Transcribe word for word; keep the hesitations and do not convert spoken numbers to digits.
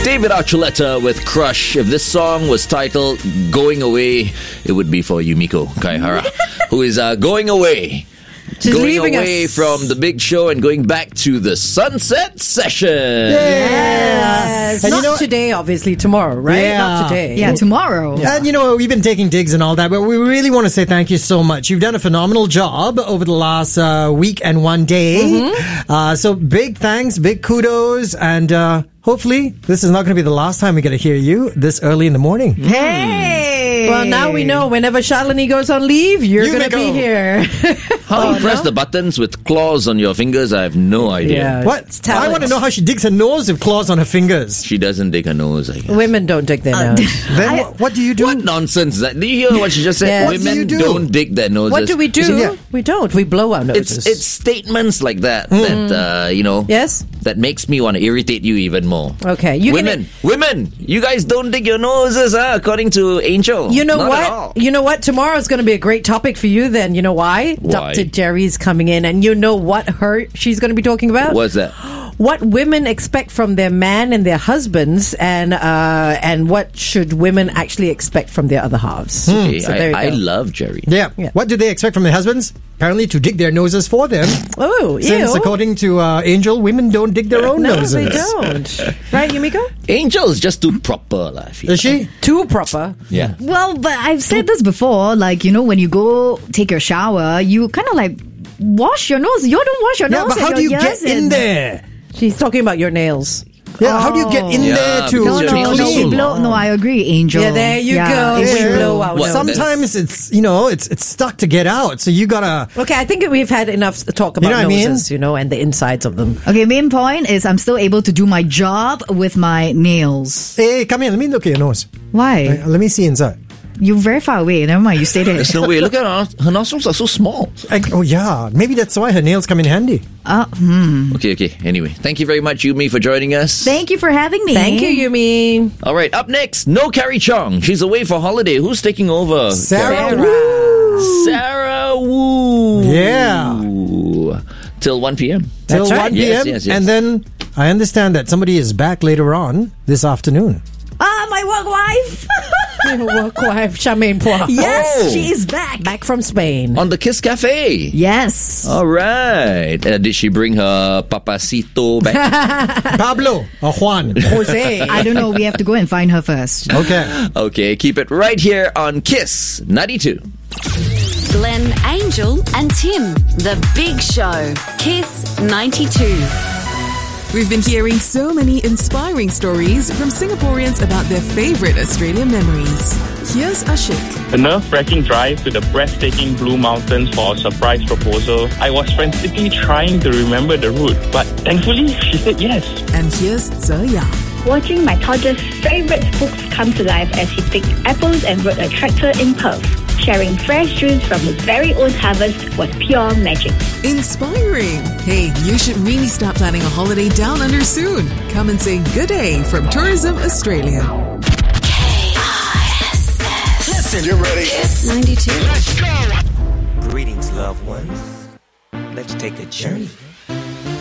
David Archuleta with Crush. If this song was titled Going Away, it would be for Yumiko Kaihara, who is uh, going away. She's going leaving away us. from the big show and going back to the sunset session. Yes. And Not you know what? today, obviously. Tomorrow, right? Yeah. Not today. Yeah, tomorrow. And you know, we've been taking digs and all that, but we really want to say thank you so much. You've done a phenomenal job over the last uh, week and one day. Mm-hmm. Uh, so big thanks, big kudos, and uh, hopefully this is not going to be the last time we get to hear you this early in the morning. Hey! Well, now we know whenever Shalini goes on leave, you're You going to may be go. here. How Oh, you press no? the buttons with claws on your fingers, I have no idea. Yeah. What? It's talent. I want to know how she digs her nose with claws on her fingers. She doesn't dig her nose, I guess. Women don't dig their nose. Then what, what do you do? What nonsense is that? Do you hear what she just said? Yeah. What do Women you do? not dig their noses. What do we do? Yeah. We don't. We blow our noses. It's it's statements like that that uh, you know. Yes? That makes me want to irritate you even more. Okay. You can- women, women, you guys don't dig your noses, huh? According to Angel. You know Not at all. what? You know what? Tomorrow's going to be a great topic for you then. You know why? Why? Doctor Jerry's coming in, and you know what her she's going to be talking about? What's that? What women expect from their man and their husbands, and uh, and what should women actually expect from their other halves? Okay, So there you I, I go. love Jerry. Yeah. Yeah. What do they expect from their husbands? Apparently to dig their noses for them. Oh, Since ew. according to uh, Angel, women don't dig their own No, noses. they don't. Right, Yumiko? Angel is just too proper, lah, I feel. Is she? Too proper. Yeah. Well, but I've said this before. Like, you know, when you go take your shower, you kind of like wash your nose. You don't wash your Yeah, nose. but how and do you your get ears in and- there? She's talking about your nails. Yeah, how do you get in Yeah, there to, because to your No, nails no, are we so clean? blow. No, I agree, Angel. Yeah, there you go. it's We true. blow out What, noses. Sometimes it's, you know, it's it's stuck to get out. So you gotta. Okay, I think we've had enough talk about know what I mean? noses, you know, and the insides of them. Okay, main point is I'm still able to do my job with my nails. Hey, come here. Let me look at your nose. Why? Let me see inside. You're very far away. Never mind. You stay there. There's no way. Look at her. Her nostrils are so small. I, oh yeah, maybe that's why her nails come in handy. Uh, hmm. Okay, okay. Anyway, thank you very much, Yumi, for joining us. Thank you for having me. Thank you, Yumi. All right, up next, no Carrie Chong. She's away for holiday. Who's taking over? Sarah. Sarah. Woo. Sarah Woo. Yeah. Till one p.m. Till That's right. one p.m. Yes, yes, yes. And then I understand that somebody is back later on this afternoon. Ah, my work wife. Work wife, Charmaine Poir. Yes, Oh. she is back. Back from Spain. On the Kiss Cafe. Yes. All right. Uh, did she bring her papacito back? Pablo or Juan. Jose. I don't know. We have to go and find her first. Okay. Okay, keep it right here on Kiss ninety-two. Glenn, Angel, and Tim. The Big Show. Kiss ninety-two. We've been hearing so many inspiring stories from Singaporeans about their favourite Australian memories. Here's Ashik. A nerve-wracking drive to the breathtaking Blue Mountains for a surprise proposal. I was frantically trying to remember the route, but thankfully she said yes. And here's Tze Yang. Watching my toddler's favourite books come to life as he picked apples and rode a tractor in Perth. Sharing fresh juice from his very own harvest was pure magic. Inspiring. Hey, you should really start planning a holiday down under soon. Come and say good day from Tourism Australia. Listen. You ready? Kiss ninety-two. Let's go. Greetings, loved ones. Let's take a journey.